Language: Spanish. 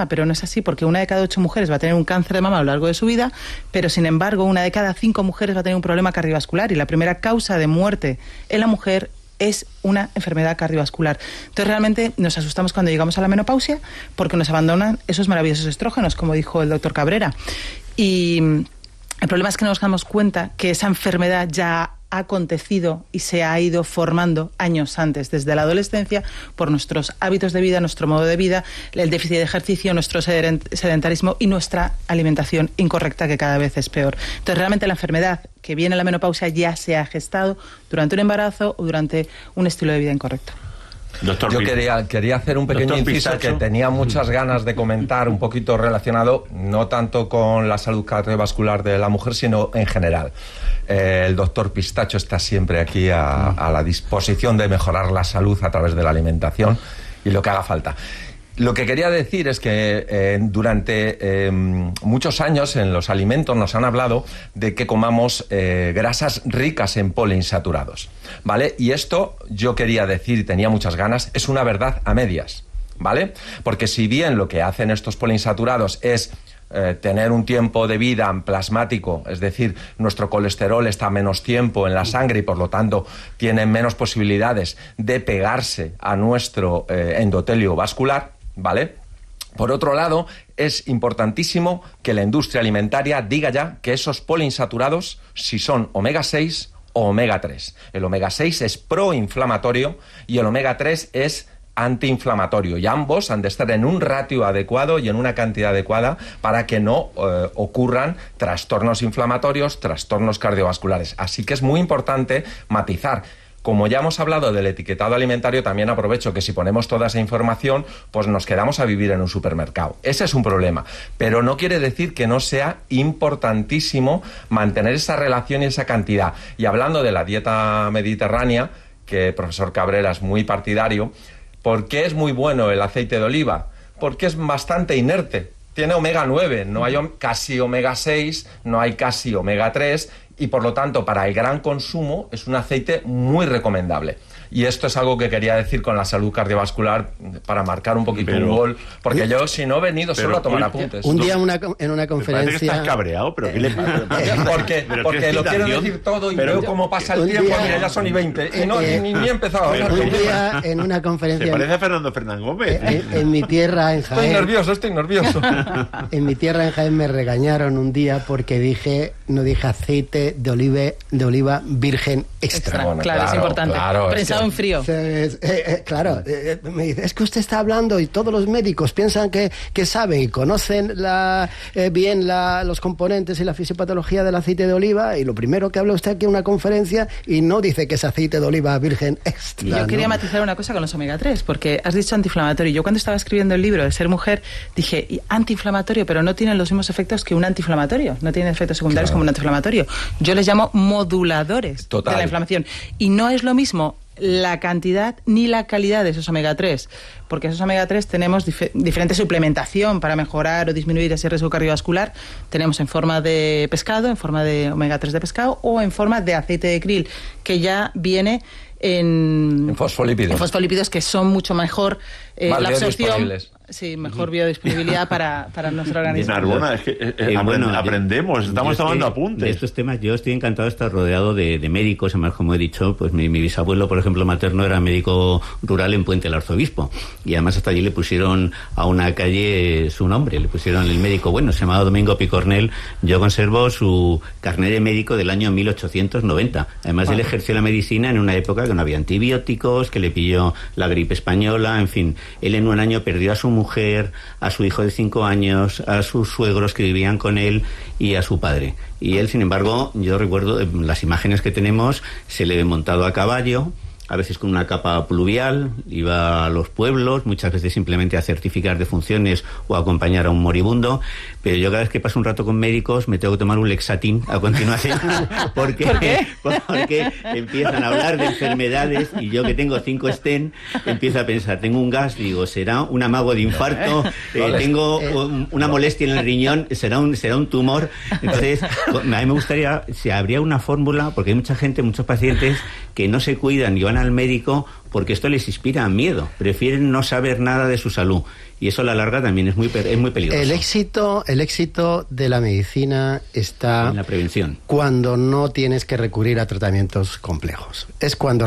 mama, pero no es así, porque 1 de cada 8 mujeres va a tener un cáncer de mama a lo largo de su vida, pero sin embargo 1 de cada 5 mujeres va a tener un problema cardiovascular, y la primera causa de muerte en la mujer es una enfermedad cardiovascular. Entonces realmente nos asustamos cuando llegamos a la menopausia, porque nos abandonan esos maravillosos estrógenos, como dijo el doctor Cabrera. Y el problema es que no nos damos cuenta que esa enfermedad ya ha acontecido y se ha ido formando años antes, desde la adolescencia, por nuestros hábitos de vida, nuestro modo de vida, el déficit de ejercicio, nuestro sedentarismo y nuestra alimentación incorrecta, que cada vez es peor. Entonces, realmente la enfermedad que viene en la menopausia ya se ha gestado durante un embarazo o durante un estilo de vida incorrecto. Yo quería hacer un pequeño inciso que tenía muchas ganas de comentar, un poquito relacionado, no tanto con la salud cardiovascular de la mujer, sino en general. El doctor Pistacho está siempre aquí a la disposición de mejorar la salud a través de la alimentación y lo que haga falta. Lo que quería decir es que durante muchos años en los alimentos nos han hablado de que comamos grasas ricas en poliinsaturados, ¿vale? Y esto yo quería decir, y tenía muchas ganas, es una verdad a medias, ¿vale? Porque si bien lo que hacen estos poliinsaturados es tener un tiempo de vida plasmático, es decir, nuestro colesterol está menos tiempo en la sangre y por lo tanto tiene menos posibilidades de pegarse a nuestro endotelio vascular, ¿vale? Por otro lado, es importantísimo que la industria alimentaria diga ya que esos poliinsaturados, si son omega 6 o omega 3. El omega 6 es proinflamatorio y el omega 3 es antiinflamatorio, y ambos han de estar en un ratio adecuado y en una cantidad adecuada para que no ocurran trastornos inflamatorios, trastornos cardiovasculares. Así que es muy importante matizar. Como ya hemos hablado del etiquetado alimentario, también aprovecho que si ponemos toda esa información, pues nos quedamos a vivir en un supermercado. Ese es un problema, pero no quiere decir que no sea importantísimo mantener esa relación y esa cantidad. Y hablando de la dieta mediterránea, que el profesor Cabrera es muy partidario, ¿por qué es muy bueno el aceite de oliva? Porque es bastante inerte. Tiene omega 9, no hay casi omega 6, no hay casi omega 3, y por lo tanto para el gran consumo es un aceite muy recomendable. Y esto es algo que quería decir con la salud cardiovascular para marcar un poquito un gol, porque yo si no he venido solo a tomar apuntes. Un día en una conferencia... Parece que estás cabreado, pero ¿qué le pasa? Porque lo quiero decir todo y veo cómo pasa el tiempo, mira, ya son y 20, y ni he empezado a hablar. Un día en una conferencia... Se parece a Fernando Fernán Gómez. En mi tierra, en Jaén... Estoy nervioso. En mi tierra, en Jaén, me regañaron un día porque no dije aceite de oliva virgen extra. Bueno, claro, es importante. Claro, pensado en frío. Claro, me dice, es que usted está hablando y todos los médicos piensan que saben y conocen bien los componentes y la fisiopatología del aceite de oliva, y lo primero que habla usted aquí en una conferencia y no dice que es aceite de oliva virgen extra. Yo quería matizar una cosa con los omega 3, porque has dicho antiinflamatorio. Yo cuando estaba escribiendo el libro de Ser Mujer dije antiinflamatorio, pero no tienen los mismos efectos que un antiinflamatorio, no tienen efectos secundarios como un antiinflamatorio. Yo les llamo moduladores de la inflamación, y no es lo mismo la cantidad ni la calidad de esos omega 3, porque esos omega 3 tenemos diferente suplementación para mejorar o disminuir ese riesgo cardiovascular. Tenemos en forma de pescado, en forma de omega 3 de pescado, o en forma de aceite de krill, que ya viene en fosfolípidos. En fosfolípidos, que son mucho mejor la absorción. Sí, mejor biodisponibilidad para nuestro organismo. Narbona, es que aprendemos, estamos tomando apuntes. De estos temas yo estoy encantado de estar rodeado de médicos. Además, como he dicho, pues mi bisabuelo, por ejemplo, materno, era médico rural en Puente el Arzobispo, y además hasta allí le pusieron a una calle su nombre, le pusieron el médico, bueno, se llamaba Domingo Picornell. Yo conservo su carnet de médico del año 1890. Además, él ejerció la medicina en una época que no había antibióticos, que le pilló la gripe española, en fin. Él en un año perdió a su mujer, a su hijo de 5 años, a sus suegros que vivían con él y a su padre. Y él, sin embargo, yo recuerdo las imágenes que tenemos, se le ve montado a caballo, a veces con una capa pluvial, iba a los pueblos, muchas veces simplemente a certificar defunciones o a acompañar a un moribundo, pero yo cada vez que paso un rato con médicos me tengo que tomar un Lexatin a continuación, porque empiezan a hablar de enfermedades y yo, que tengo 5 stent, empiezo a pensar, tengo un gas, digo, será un amago de infarto, tengo una molestia en el riñón, será un tumor. Entonces, a mí me gustaría, si habría una fórmula, porque hay mucha gente, muchos pacientes que no se cuidan y van al médico porque esto les inspira miedo, prefieren no saber nada de su salud, y eso a la larga también es muy peligroso. El éxito de la medicina está en la prevención. Cuando no tienes que recurrir a tratamientos complejos. Es cuando